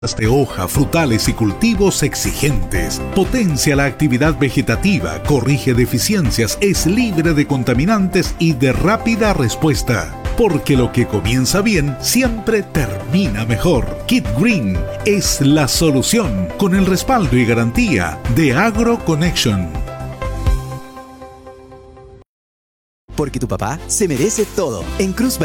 de hoja, frutales y cultivos exigentes. Potencia la actividad vegetativa, corrige deficiencias, es libre de contaminantes y de rápida respuesta. Porque lo que comienza bien siempre termina mejor. Kit Green es la solución con el respaldo y garantía de AgroConnection. Porque tu papá se merece todo. En Cruz